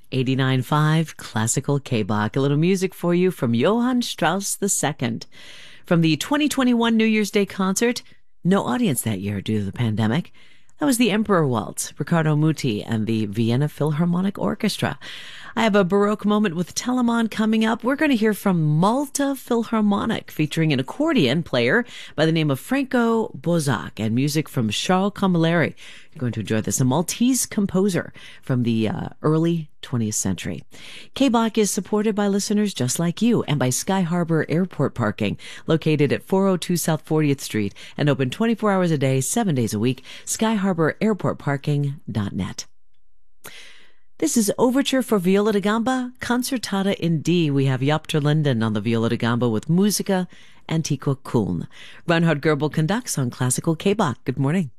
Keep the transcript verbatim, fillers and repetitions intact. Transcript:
eighty-nine point five Classical K-Bach. A little music for you from Johann Strauss the Second. From the twenty twenty-one New Year's Day concert, no audience that year due to the pandemic. That was the Emperor Waltz, Riccardo Muti, and the Vienna Philharmonic Orchestra. I have a Baroque moment with Telemann coming up. We're going to hear from Malta Philharmonic, featuring an accordion player by the name of Franco Bozak, and music from Charles Camilleri. You're going to enjoy this, a Maltese composer from the uh, early twentieth century. K-Bach is supported by listeners just like you and by Sky Harbor Airport Parking, located at four oh two South fortieth Street and open twenty-four hours a day, seven days a week. sky harbor airport parking dot net. This is Overture for Viola da Gamba, Concertata in D. We have Jaap ter Linden on the viola da gamba with Musica Antiqua Köln. Reinhard Goebel conducts on Classical K-Bach. Good morning.